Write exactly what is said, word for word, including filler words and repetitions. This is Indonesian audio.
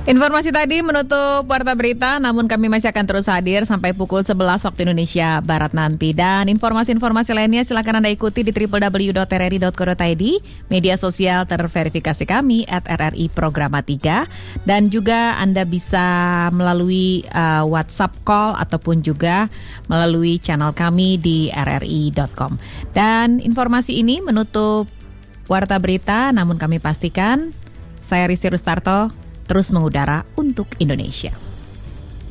Informasi tadi menutup Warta Berita, namun kami masih akan terus hadir sampai pukul sebelas waktu Indonesia Barat nanti. Dan informasi-informasi lainnya silakan Anda ikuti di double-u double-u double-u dot r r i dot co dot i d, media sosial terverifikasi kami at R R I Programa tiga, dan juga Anda bisa melalui uh, WhatsApp call ataupun juga melalui channel kami di r r i dot com. Dan informasi ini menutup Warta Berita, namun kami pastikan saya Rizky Rustarto terus mengudara untuk Indonesia.